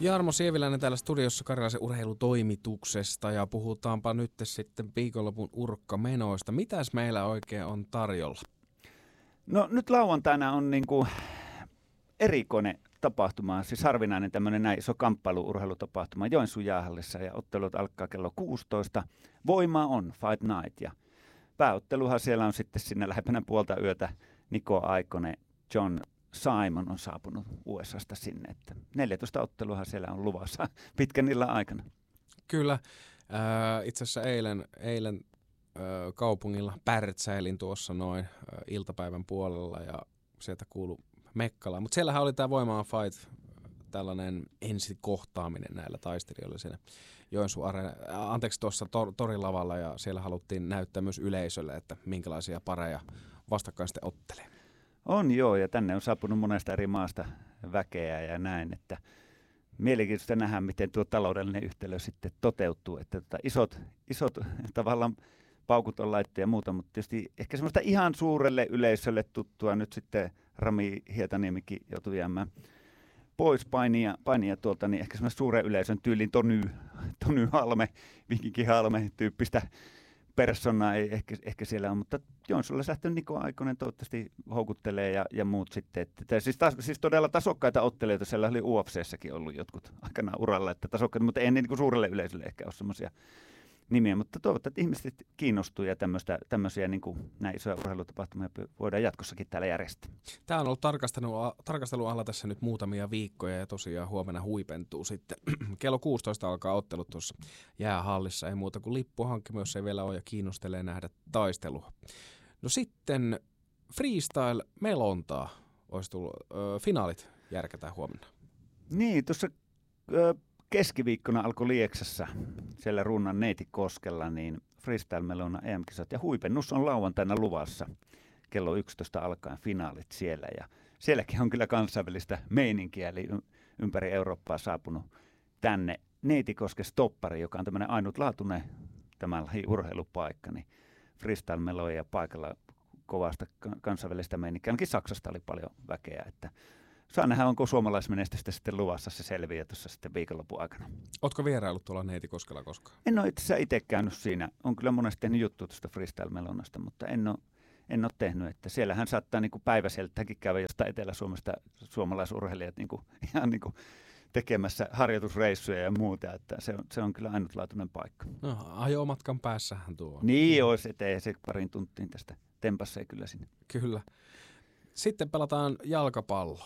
Jarmo Sieviläinen täällä studiossa Karjalaisen urheilutoimituksesta ja puhutaanpa nyt sitten viikonlopun urkkamenoista. Mitäs meillä oikein on tarjolla? No nyt lauantaina on niinku erikoinen tapahtuma, siis harvinainen tämmöinen näin iso kamppailu-urheilutapahtuma Joensuun jäähallissa ja ottelut alkaa kello 16. Voima on Fight Night ja pääotteluhan siellä on sitten sinne lähempänä puolta yötä Niko Aikonen, John Simon on saapunut USAsta sinne, että 14 otteluhan siellä on luvassa pitkän illan aikana. Kyllä, itse asiassa eilen kaupungilla pärtsäilin tuossa noin iltapäivän puolella ja sieltä kuului Mekkala. Mutta siellähän oli tämä Voima on Fight, tällainen ensikohtaaminen näillä taistelijoilla siinä Joensuun tuossa torilavalla ja siellä haluttiin näyttää myös yleisölle, että minkälaisia pareja vastakkain sitten ottelee. On joo, ja tänne on saapunut monesta eri maasta väkeä ja näin, että mielenkiintoista nähdä, miten tuo taloudellinen yhtälö sitten toteutuu, että isot tavallaan paukut on laittu ja muuta, mutta tietysti ehkä semmoista ihan suurelle yleisölle tuttua nyt sitten Rami Hietaniemikin joutui jäämään pois painia tuolta, niin ehkä semmoista suuren yleisön tyylin Tony Halme, Vikinki Halme tyyppistä personaa ei ehkä siellä on, mutta Joensuulla lähtenyt Niko Aikonen toivottavasti houkuttelee ja muut sitten. Siis todella tasokkaita ottelijoita, siellä oli UFCssäkin ollut jotkut aikanaan uralla, että tasokkaita, mutta ei niin kuin suurelle yleisölle ehkä ole semmoisia nimiä, mutta toivottavasti että ihmiset kiinnostuu ja tämmöisiä niin kuin näin isoja urheilutapahtumia voidaan jatkossakin täällä järjestää. Tämä on ollut tarkastelun alla tässä nyt muutamia viikkoja ja tosiaan huomenna huipentuu sitten. Kello 16 alkaa ottelut tuossa jäähallissa, ei muuta kuin lippuhankkima, jos ei vielä ole ja kiinnostelee nähdä taistelua. No sitten freestyle-melontaa olisi tullut, finaalit järkätään huomenna. Niin, tuossa keskiviikkona alkoi Lieksassa, siellä Runnan Neitikoskella, niin freestyle-melona EM-kisat ja huipennus on lauantaina luvassa. Kello 11 alkaen finaalit siellä ja sielläkin on kyllä kansainvälistä meininkiä, eli ympäri Eurooppaa saapunut tänne Neitikosken stoppari, joka on tämmöinen ainutlaatuinen tämän urheilupaikka, niin freestyle-meloja paikalla kovasta kansainvälistä meininkiä. Ainakin Saksasta oli paljon väkeä, että saa nähdä, onko suomalaismenestystä sitten luvassa, se selviää tuossa sitten viikonlopun aikana. Ootko vieraillut tuolla Neitikoskella koskaan? En ole itse käynyt siinä. On kyllä monesti tehnyt juttua tuosta freestyle-melonasta, mutta en ole tehnyt. Että siellähän saattaa niin kuin päiväseltäkin käydä jostain Etelä-Suomesta suomalaisurheilijat niin kuin, ihan niin kuin tekemässä harjoitusreissuja ja muuta. Että se on kyllä ainutlaatuinen paikka. No, ajomatkan päässähän tuo on. Niin olisi, ettei se parin tuntiin tästä tempassa ei kyllä sinne. Kyllä. Sitten pelataan jalkapalloa.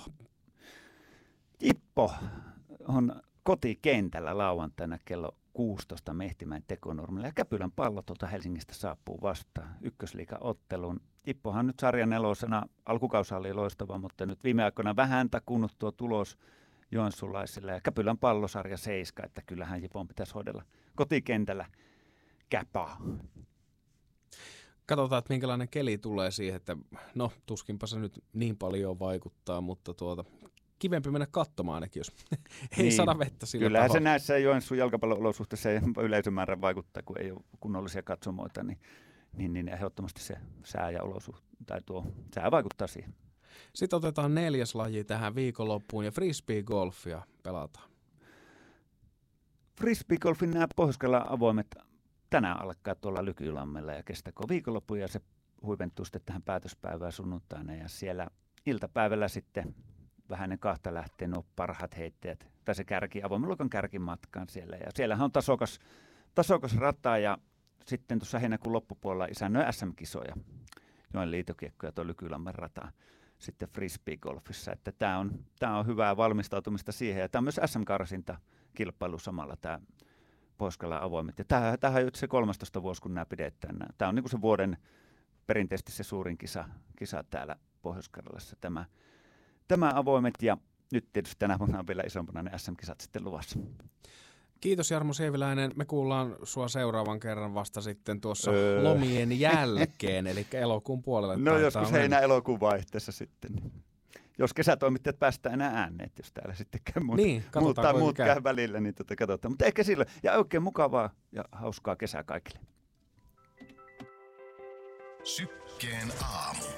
Jippo on kotikentällä lauantaina kello 16 Mehtimäen Tekonurmella ja Käpylän Pallo tuolta Helsingistä saapuu vastaan ykkösliigan otteluun. Jippohan nyt sarjan nelosena, alkukausi oli loistava, mutta nyt viime aikoina vähän takunnut tuo tulos joensuulaisille ja Käpylän Pallo sarja 7, että kyllähän Jipon pitäisi hoidella kotikentällä Käpaa. Katsotaan, että minkälainen keli tulee siihen, että no tuskinpa se nyt niin paljon vaikuttaa, mutta kivempi mennä katsomaan ainakin, jos ei niin, saada vettä sillä kyllähän tavalla. se näissä Joensuun jalkapallo-olosuhteissa yleisömäärä vaikuttaa, kun ei ole kunnollisia katsomoita, niin ehdottomasti se sää ja sää vaikuttaa siihen. Sitten otetaan 4. laji tähän viikonloppuun ja frisbee-golfia pelataan. Frisbee-golfin nämä Pohjois-Karjalan avoimet tänään alkaa tuolla Lykylammella ja kestääkö viikonloppu ja se huipentuu sitten tähän päätöspäivään sunnuntaina ja siellä iltapäivällä sitten vähän ne kahta lähtee nuo parhaat heittäjät tai se avoimen luokan kärkimatkaan siellä ja siellähän on tasokas rata ja sitten tuossa heinäkuun loppupuolella isännöi SM-kisoja Joen liitokiekko ja tuo Lykylammen rata sitten frisbee-golfissa, että tämä on hyvää valmistautumista siihen ja tämä on myös SM-karsinta kilpailu samalla tämä Pohjois-Karjalan avoimet. Ja tämähän on se 13 vuosi, kun nämä pidetään. Tämä on niin kuin se vuoden perinteisesti se suurin kisa täällä Pohjois-Karjalassa. Tämä avoimet ja nyt tietysti tänä vuonna on vielä isompana ne SM-kisat sitten luvassa. Kiitos Jarmo Sieviläinen. Me kuullaan sua seuraavan kerran vasta sitten tuossa lomien jälkeen, eli elokuun puolelle. No joskus heinä-elokuun vaihteessa sitten. Jos kesätoimittajat päästään enää ääneen, jos täällä sitten käy muut käy välillä, niin katsotaan. Mutta ehkä silloin. Ja oikein mukavaa ja hauskaa kesää kaikille. Sykkeen aamu.